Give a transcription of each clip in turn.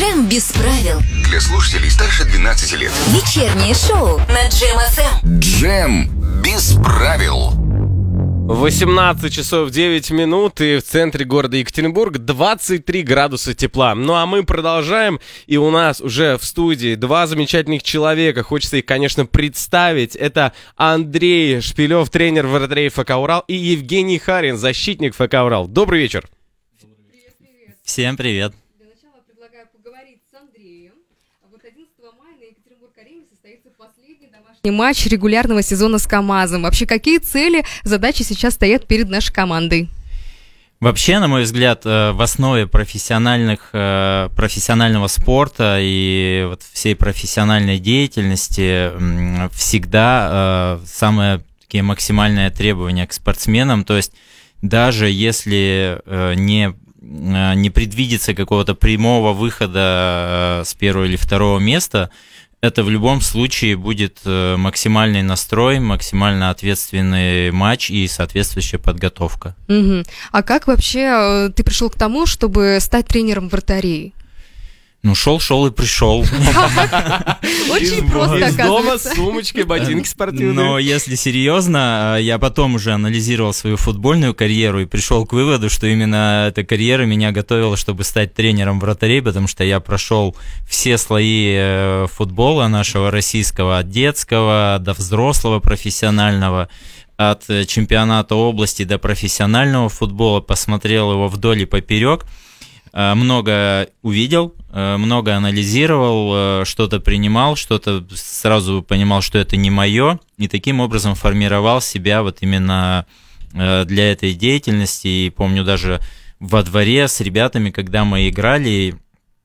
Джем без правил. Для слушателей старше 12 лет. Вечернее шоу на Джем ФМ. Джем без правил. 18 часов 9 минут, и в центре города Екатеринбург 23 градуса тепла. Ну а мы продолжаем, и у нас уже в студии два замечательных человека. Хочется их, конечно, представить. Это Андрей Шпилев, тренер вратарей ФК «Урал», и Евгений Харин, защитник ФК «Урал». Добрый вечер. Привет. Всем привет. Для начала предлагаю поговорить с Андреем. Вот 11 мая на Екатеринбург-арене состоится последний домашний матч регулярного сезона с КамАЗом. Вообще, какие цели, задачи сейчас стоят перед нашей командой? Вообще, на мой взгляд, в основе профессионального спорта и вот всей профессиональной деятельности всегда самые такие максимальные требования к спортсменам. То есть даже если не предвидится какого-то прямого выхода с первого или второго места, это в любом случае будет максимальный настрой, максимально ответственный матч и соответствующая подготовка. Угу. А как вообще ты пришел к тому, чтобы стать тренером вратарей? Ну, шел и пришел. Очень просто, Из дома оказывается. с сумочкой, ботинки спортивные. Но если серьезно, я потом уже анализировал свою футбольную карьеру и пришел к выводу, что именно эта карьера меня готовила, чтобы стать тренером вратарей, потому что я прошел все слои футбола нашего российского, от детского до взрослого профессионального, от чемпионата области до профессионального футбола, посмотрел его вдоль и поперек. Много увидел, много анализировал, что-то принимал, что-то сразу понимал, что это не мое, и таким образом формировал себя вот именно для этой деятельности. И помню даже во дворе с ребятами, когда мы играли,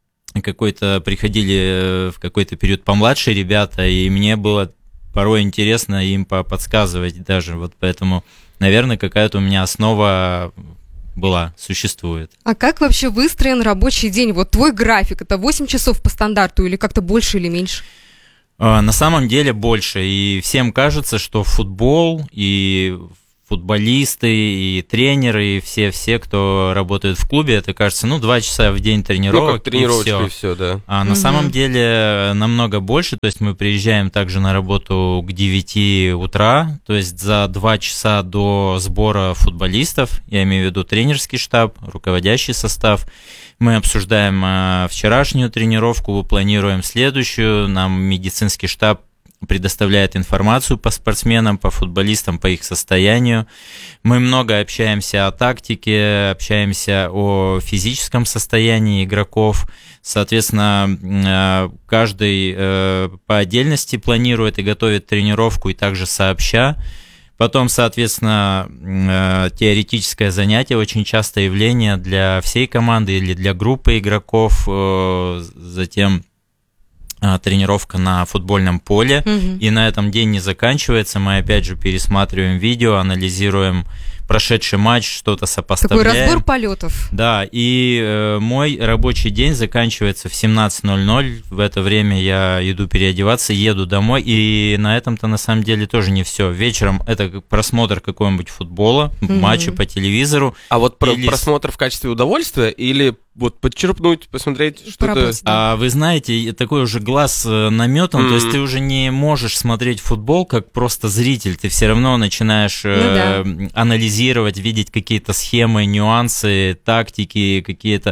приходили в какой-то период помладше ребята, и мне было порой интересно им подсказывать даже, вот поэтому, наверное, какая-то у меня основа существует. А как вообще выстроен рабочий день? Вот твой график, это 8 часов по стандарту или как-то больше или меньше? На самом деле больше, и всем кажется, что футбол и футболисты, и тренеры, и все, кто работает в клубе, это кажется, 2 часа в день тренировок, как тренировочка, и все, да. А на самом деле намного больше, то есть мы приезжаем также на работу к 9 утра, то есть за 2 часа до сбора футболистов, я имею в виду тренерский штаб, руководящий состав, мы обсуждаем вчерашнюю тренировку, планируем следующую, нам медицинский штаб предоставляет информацию по спортсменам, по футболистам, по их состоянию. Мы много общаемся о тактике, общаемся о физическом состоянии игроков. Соответственно, каждый по отдельности планирует и готовит тренировку, и также сообща. Потом, соответственно, теоретическое занятие, очень частое явление для всей команды или для группы игроков. Затем тренировка на футбольном поле, и на этом день не заканчивается, мы опять же пересматриваем видео, анализируем прошедший матч, что-то сопоставляем. Такой разбор полетов. Да, и мой рабочий день заканчивается в 17:00, в это время я иду переодеваться, еду домой, и на этом-то на самом деле тоже не все. Вечером это просмотр какого-нибудь футбола, матча по телевизору. А вот просмотр в качестве удовольствия или вот подчерпнуть, посмотреть что-то? Да. Вы знаете, такой уже глаз наметан, то есть ты уже не можешь смотреть футбол как просто зритель, ты все равно начинаешь анализировать, видеть какие-то схемы, нюансы, тактики, какие-то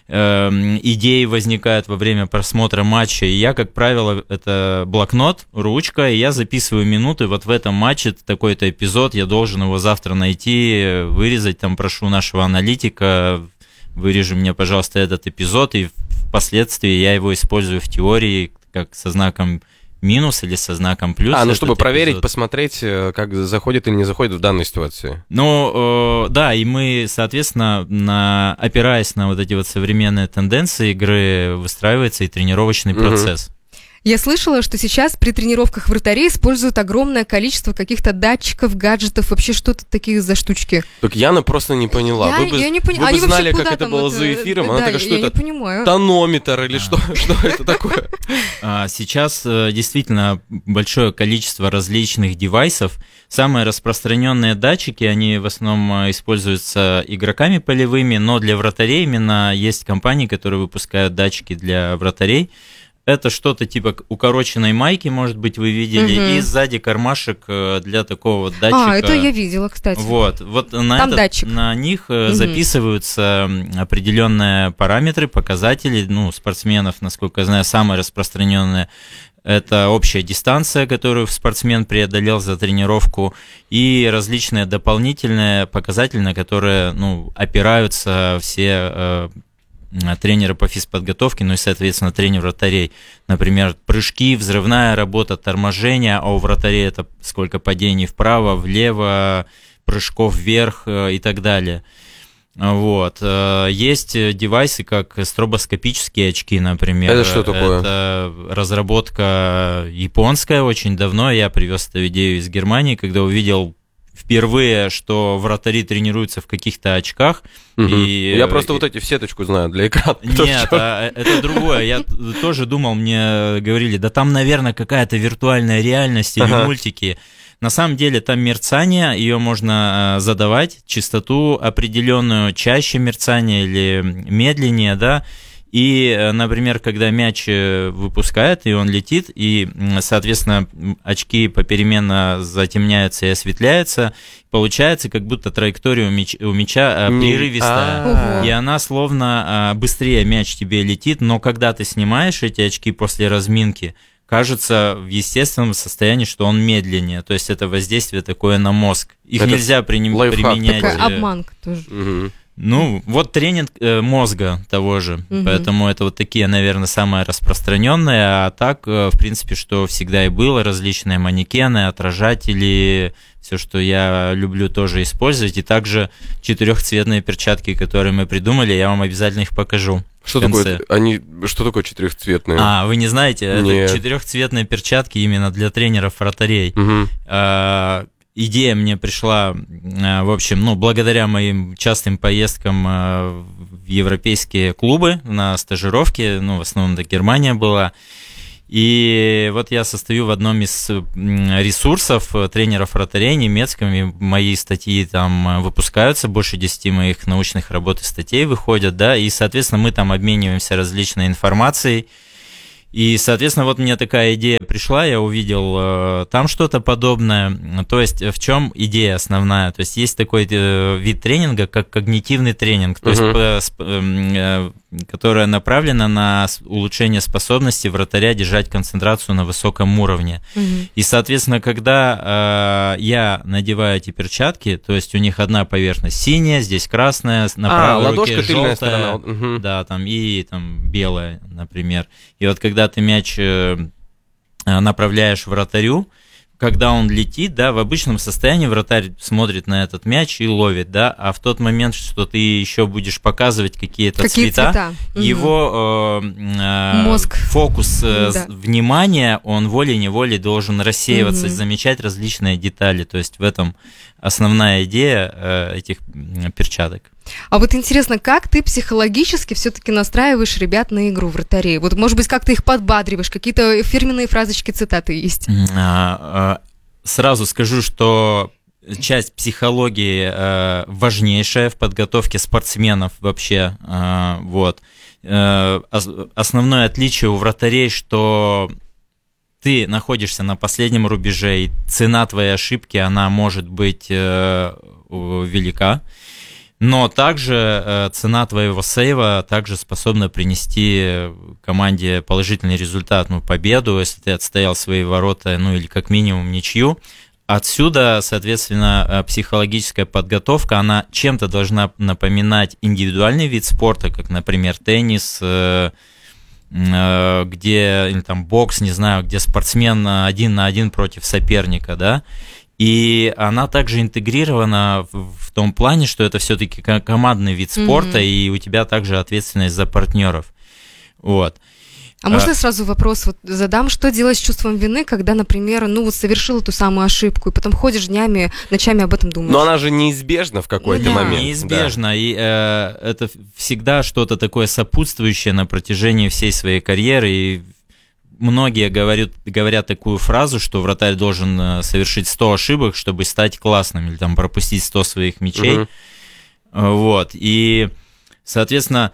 идеи возникают во время просмотра матча. И я, как правило, это блокнот, ручка, и я записываю минуты. Вот в этом матче такой-то эпизод, я должен его завтра найти, вырезать. Там прошу нашего аналитика, вырежи мне, пожалуйста, этот эпизод, и впоследствии я его использую в теории как со знаком минус или со знаком плюс. Чтобы проверить, посмотреть, как заходит или не заходит в данной ситуации. Да, и мы, соответственно, опираясь на вот эти вот современные тенденции игры, выстраивается и тренировочный процесс. Я слышала, что сейчас при тренировках вратарей используют огромное количество каких-то датчиков, гаджетов, вообще что-то такие за штучки. Так Яна просто не поняла. Я не понимаю. Вы бы знали, как это было за эфиром. Она такая, что это? Я не понимаю. Тонометр или что это такое? Сейчас действительно большое количество различных девайсов. Самые распространенные датчики, они в основном используются игроками полевыми, но для вратарей именно есть компании, которые выпускают датчики для вратарей. Это что-то типа укороченной майки, может быть, вы видели, и сзади кармашек для такого датчика. Это я видела, кстати. Вот на них записываются определенные параметры, показатели, спортсменов, насколько я знаю, самые распространенные. Это общая дистанция, которую спортсмен преодолел за тренировку, и различные дополнительные показатели, на которые опираются все тренеры по физподготовке, и, соответственно, тренер вратарей. Например, прыжки, взрывная работа, торможение, а у вратарей это сколько падений вправо, влево, прыжков вверх и так далее. Вот. Есть девайсы, как стробоскопические очки, например. Это что такое? Это разработка японская очень давно. Я привез эту идею из Германии, когда увидел впервые, что вратари тренируются в каких-то очках. Я просто вот эти в сеточку знаю для экрана. Нет, это другое. Я тоже думал, мне говорили, да там, наверное, какая-то виртуальная реальность или мультики. На самом деле там мерцание, ее можно задавать, частоту определенную, чаще мерцание или медленнее, да. И, например, когда мяч выпускает, и он летит, и, соответственно, очки попеременно затемняются и осветляются, получается, как будто траектория у мяча прерывистая, и она словно быстрее мяч тебе летит, но когда ты снимаешь эти очки после разминки, кажется в естественном состоянии, что он медленнее, то есть это воздействие такое на мозг. Их это нельзя применять. Такая обманка тоже. Вот тренинг мозга того же, поэтому это вот такие, наверное, самые распространенные, а так, в принципе, что всегда и было, различные манекены, отражатели, все, что я люблю тоже использовать, и также 4-цветные перчатки, которые мы придумали, я вам обязательно их покажу. Что такое? Что такое 4-цветные? Вы не знаете? Нет. Это 4-цветные перчатки именно для тренеров вратарей. Идея мне пришла, в общем, благодаря моим частым поездкам в европейские клубы на стажировки, в основном это Германия была. И вот я состою в одном из ресурсов тренеров вратарей немецком, и мои статьи там выпускаются, больше 10 моих научных работ и статей выходят, да, и, соответственно, мы там обмениваемся различной информацией. И, соответственно, вот мне такая идея пришла, я увидел там что-то подобное. То есть в чем идея основная? То есть такой вид тренинга, как когнитивный тренинг, то есть которая направлена на улучшение способности вратаря держать концентрацию на высоком уровне. И, соответственно, когда я надеваю эти перчатки, то есть у них одна поверхность синяя, здесь красная, на правой руке желтая, да, там и там белая, например. И вот когда ты мяч направляешь вратарю, когда он летит, да, в обычном состоянии вратарь смотрит на этот мяч и ловит, да, а в тот момент, что ты еще будешь показывать какие цвета, его мозг, фокус внимания, он волей-неволей должен рассеиваться, замечать различные детали, то есть в этом основная идея этих перчаток. А вот интересно, как ты психологически все-таки настраиваешь ребят на игру вратарей? Вот, может быть, как ты их подбадриваешь, какие-то фирменные фразочки, цитаты есть? Сразу скажу, что часть психологии важнейшая в подготовке спортсменов вообще. Вот. Основное отличие у вратарей, что ты находишься на последнем рубеже, и цена твоей ошибки, она может быть велика. Но также цена твоего сейва также способна принести команде положительный результат, победу, если ты отстоял свои ворота, или как минимум ничью. Отсюда, соответственно, психологическая подготовка, она чем-то должна напоминать индивидуальный вид спорта, как, например, теннис, где, или там бокс, не знаю, где спортсмен 1 на 1 против соперника, да. И она также интегрирована в том плане, что это все-таки командный вид спорта, и у тебя также ответственность за партнеров. Вот. А можно я сразу вопрос вот задам? Что делать с чувством вины, когда, например, совершил эту самую ошибку, и потом ходишь днями, ночами об этом думаешь? Но она же неизбежна в какой-то момент. Неизбежно, и это всегда что-то такое сопутствующее на протяжении всей своей карьеры, и многие говорят такую фразу, что вратарь должен совершить 100 ошибок, чтобы стать классным, или там пропустить 100 своих мячей. Вот, и, соответственно,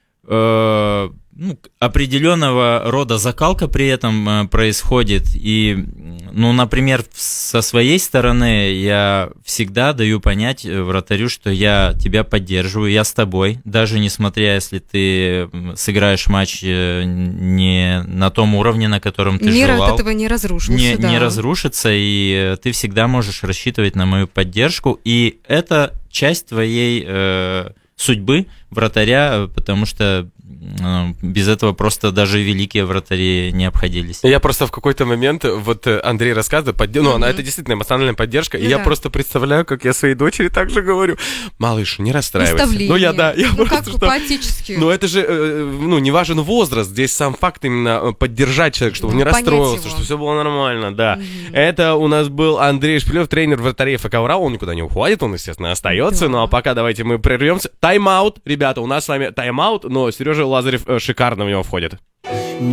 определенного рода закалка при этом происходит. И, например, со своей стороны я всегда даю понять вратарю, что я тебя поддерживаю, я с тобой, даже несмотря, если ты сыграешь матч не на том уровне, на котором ты Мир желал. от этого не разрушился. Не разрушится, и ты всегда можешь рассчитывать на мою поддержку. И это часть твоей судьбы вратаря, потому что без этого просто даже великие вратари не обходились. Я просто в какой-то момент, вот Андрей рассказывает, это действительно эмоциональная поддержка, и я просто представляю, как я своей дочери также говорю: малыш, не расстраивайся. Как по-отечески. Но это же, не важен возраст, здесь сам факт именно поддержать человека, чтобы он не расстроился, чтобы все было нормально, да. Это у нас был Андрей Шпилев, тренер вратарей ФК Урал, он никуда не уходит, он, естественно, остается, ну а пока давайте мы прервемся. Тайм-аут, ребята, у нас с вами тайм-аут, но Сережа Лазарев шикарно в него входит.